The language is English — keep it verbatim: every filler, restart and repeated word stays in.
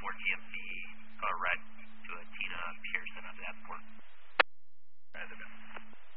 four T M C uh, red to a Tina Pierce.